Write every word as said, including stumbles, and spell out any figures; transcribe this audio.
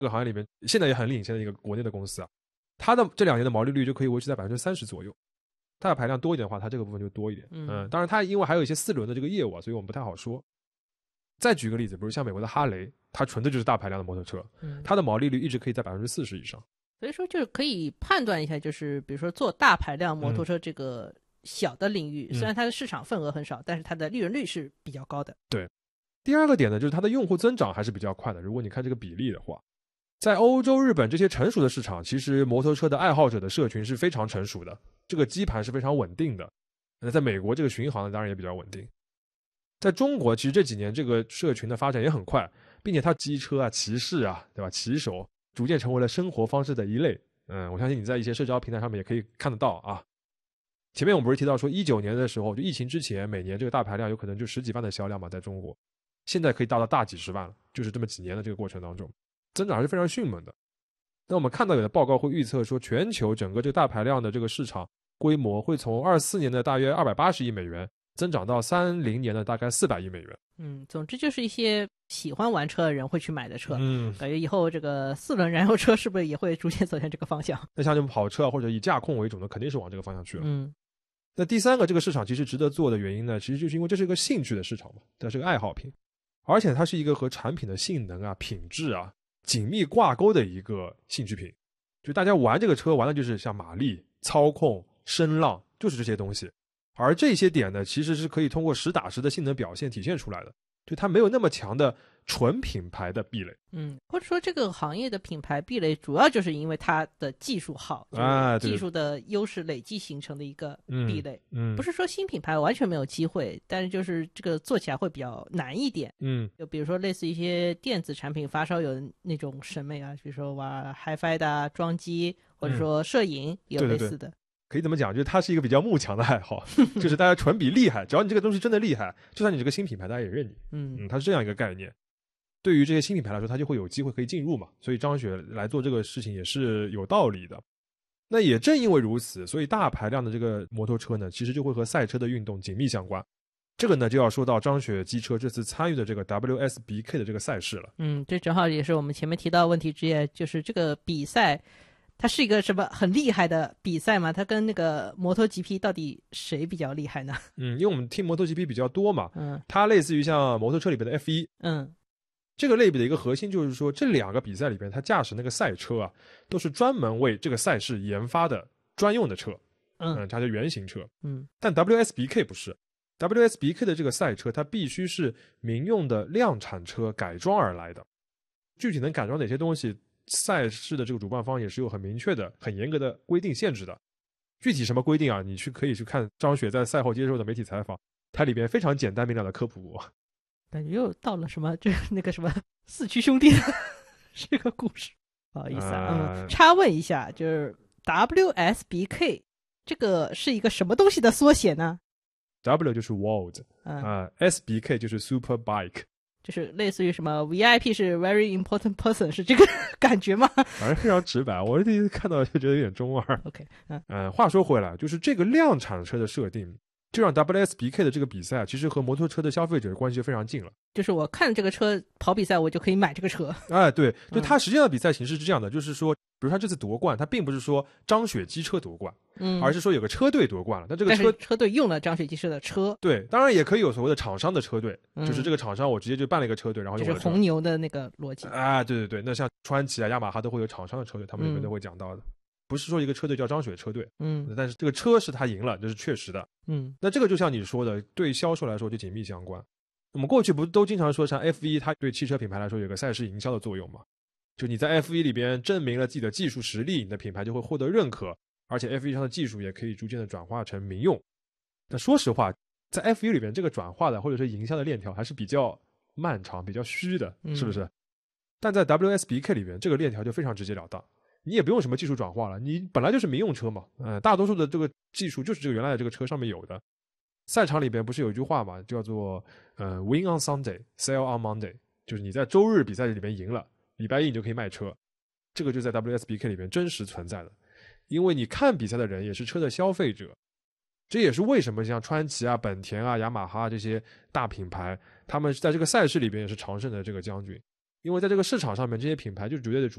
这个行业里面现在也很领先的一个国内的公司啊，它的这两年的毛利率就可以维持在百分之三十左右。它的排量多一点的话，它这个部分就多一点。嗯，嗯当然它因为还有一些四轮的这个业务啊，所以我们不太好说。再举个例子，比如像美国的哈雷，它纯的就是大排量的摩托车，嗯、它的毛利率一直可以在百分之四十以上。 所以说就是可以判断一下，就是比如说做大排量摩托车这个小的领域，嗯、虽然它的市场份额很少，但是它的利润率是比较高的。 对，第二个点呢，就是它的用户增长还是比较快的。如果你看这个比例的话，在欧洲、日本这些成熟的市场，其实摩托车的爱好者的社群是非常成熟的，这个基盘是非常稳定的。那在美国这个巡航呢，当然也比较稳定。在中国，其实这几年这个社群的发展也很快，并且它机车啊、骑士啊，对吧？骑手逐渐成为了生活方式的一类。嗯，我相信你在一些社交平台上面也可以看得到啊。前面我们不是提到说，一九年的时候，就疫情之前，每年这个大排量有可能就十几万的销量嘛，在中国，现在可以达到大几十万了，就是这么几年的这个过程当中，增长还是非常迅猛的。那我们看到有的报告会预测说，全球整个这个大排量的这个市场规模会从二四年的大约二百八十亿美元增长到三零年的大概四百亿美元。 嗯，总之就是一些喜欢玩车的人会去买的车。嗯，感觉以后这个四轮燃油车是不是也会逐渐走向这个方向？ 那像这种跑车啊，或者以驾控为主的，肯定是往这个方向去了。嗯，那第三个这个市场其实值得做的原因呢，其实就是因为这是一个兴趣的市场嘛，它是个爱好品，而且它是一个和产品的性能啊、品质啊紧密挂钩的一个兴趣品。就大家玩这个车玩的就是像马力、操控、声浪，就是这些东西。而这些点呢，其实是可以通过实打实的性能表现体现出来的，就它没有那么强的纯品牌的壁垒。 嗯，或者说这个行业的品牌壁垒主要就是因为它的技术好，啊，技术的优势累积形成的一个壁垒。嗯，嗯不是说新品牌完全没有机会，但是就是这个做起来会比较难一点。嗯，就比如说类似一些电子产品发烧友那种审美啊，比如说玩 Hi-Fi 的、啊、装机，或者说摄影，也有类似的。 对对对，可以怎么讲，就是它是一个比较慕强的爱好，就是大家纯比厉害，只要你这个东西真的厉害，就算你这个新品牌大家也认你。嗯嗯，它是这样一个概念。对于这些新品牌来说，它就会有机会可以进入嘛，所以张雪来做这个事情也是有道理的。那也正因为如此，所以大排量的这个摩托车呢，其实就会和赛车的运动紧密相关。这个呢就要说到张雪机车这次参与的这个 W S B K 的这个赛事了。 嗯，这正好也是我们前面提到的问题之一，就是这个比赛它是一个什么很厉害的比赛吗？它跟那个摩托 G P 到底谁比较厉害呢？ 嗯，因为我们听摩托 G P 比较多嘛，嗯，它类似于像摩托车里边的 F 一，嗯，这个类比的一个核心就是说，这两个比赛里边，它驾驶那个赛车啊，都是专门为这个赛事研发的专用的车，嗯，嗯它的原型车，嗯，但 W S B K 不是 ，W S B K 的这个赛车，它必须是民用的量产车改装而来的，具体能改装哪些东西？赛事的这个主办方也是有很明确的、很严格的规定限制的。具体什么规定啊？你去可以去看张雪在赛后接受的媒体采访，它里边非常简单明了的科普过。 感觉又到了什么，就是那个什么四驱兄弟这个故事。不好意思啊，呃、嗯，插问一下，就是 W S B K 这个是一个什么东西的缩写呢 ？W 就是 World， 啊、呃、，S B K 就是 Super Bike。 就是类似于什么 V I P 是 Very Important Person 是这个感觉吗？ 反正非常直白，我第一次看到就觉得有点中二。 OK， 嗯、 呃，话说回来，就是这个量产车的设定，就让 W S B K 的这个比赛其实和摩托车的消费者的关系就非常近了。 就是我看这个车跑比赛，我就可以买这个车。 哎，对，就它实际上的比赛形式是这样的，嗯、就是说，比如他这次夺冠，他并不是说张雪机车夺冠，嗯，而是说有个车队夺冠了。但这个车车队用了张雪机车的车， 对，当然也可以有所谓的厂商的车队，嗯、就是这个厂商我直接就办了一个车队，然后用了就是红牛的那个逻辑。 啊，对对对，那像川崎啊、雅马哈都会有厂商的车队，他们里面都会讲到的。嗯不是说一个车队叫张雪车队，嗯，但是这个车是他赢了，这是确实的，嗯，那这个就像你说的，对销售来说就紧密相关。我们过去不都经常说，像 F 一 它对汽车品牌来说有个赛事营销的作用嘛？就你在 F 一 里边证明了自己的技术实力，你的品牌就会获得认可，而且 F 一 上的技术也可以逐渐的转化成民用。但说实话，在 F 一 里边这个转化的或者是营销的链条还是比较漫长、比较虚的，是不是？嗯、但在 W S B K 里边，这个链条就非常直截了当。你也不用什么技术转化了，你本来就是民用车嘛，呃，大多数的这个技术就是这个原来的这个车上面有的。赛场里边不是有一句话嘛，叫做呃 "Win on Sunday, sell on Monday"， 就是你在周日比赛里面赢了，礼拜一你就可以卖车。这个就在 W S B K 里面真实存在的，因为你看比赛的人也是车的消费者。这也是为什么像川崎啊、本田啊、雅马哈这些大品牌，他们在这个赛事里边也是常胜的这个将军。 因为在这个市场上面，这些品牌就是绝对的主